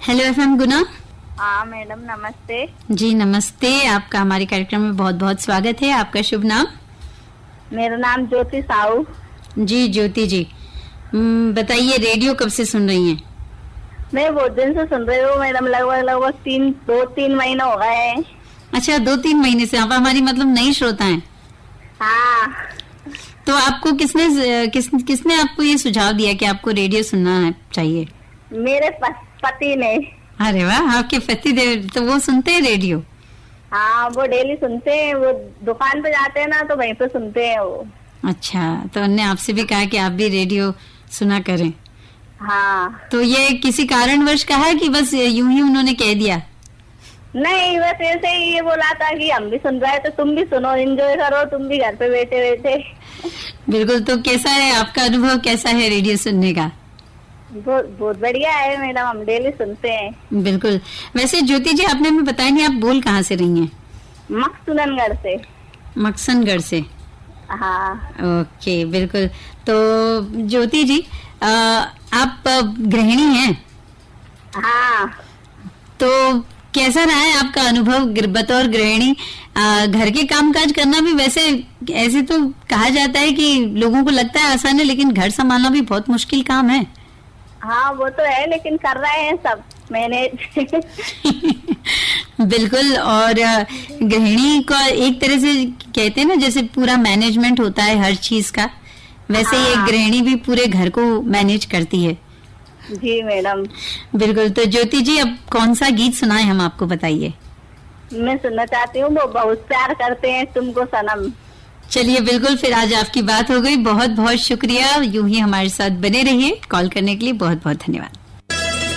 Hello FM गुना। हाँ madam नमस्ते। जी नमस्ते, आपका हमारे कार्यक्रम में बहुत बहुत स्वागत है। आपका शुभ नाम? मेरा नाम ज्योति साहू। जी ज्योति जी, बताइए रेडियो कब से सुन रही हैं? मैं बहुत दिन से सुन रही हूँ मैडम, लगभग 2-3 महीने हो गए हैं। अच्छा, 2-3 महीने से आप हमारी मतलब नई श्रोता हैं? हाँ। तो आपको किसने आपको ये सुझाव दिया कि आपको रेडियो सुनना है चाहिए? मेरे पति ने। अरे वाह, आपके पति देव तो वो सुनते हैं रेडियो? हाँ, वो डेली सुनते हैं, वो दुकान पे जाते हैं ना तो वहीं पे सुनते हैं वो। अच्छा, तो उन्होंने आपसे भी कहा कि आप भी रेडियो सुना करें? हाँ। तो ये किसी कारणवश कहा है कि बस यूं ही उन्होंने कह दिया? नहीं, बस ऐसे ही ये बोला था कि हम भी सुन रहे हैं तो तुम भी सुनो, एंजॉय करो तुम भी घर पे बैठे बैठे। बिल्कुल। तो कैसा है आपका अनुभव, कैसा है रेडियो सुनने का? बहुत बढ़िया है मैडम, हम डेली सुनते हैं। बिल्कुल। वैसे ज्योति जी, आपने हमें बताया नहीं, आप बोल कहाँ से रही हैं? मकसूदनगढ़ से। मकसनगढ़ से? हाँ। ओके, बिल्कुल। तो ज्योति जी, आप गृहिणी हैं? हाँ। तो कैसा रहा है आपका अनुभव बतौर गृहिणी? घर के कामकाज करना भी वैसे ऐसे तो कहा जाता है कि लोगों को लगता है आसान है, लेकिन घर संभालना भी बहुत मुश्किल काम है। हाँ वो तो है, लेकिन कर रहे हैं सब मैनेज। बिल्कुल। और गृहिणी का एक तरह से कहते हैं ना, जैसे पूरा मैनेजमेंट होता है हर चीज का, वैसे ही एक गृहिणी भी पूरे घर को मैनेज करती है। जी मैडम। बिल्कुल। तो ज्योति जी, अब कौन सा गीत सुनाए हम आपको, बताइए। मैं सुनना चाहती हूँ, वो बहुत प्यार करते हैं तुमको सनम। चलिए बिल्कुल, फिर आज आपकी बात हो गई। बहुत बहुत शुक्रिया, यूं ही हमारे साथ बने रहिए। कॉल करने के लिए बहुत बहुत धन्यवाद।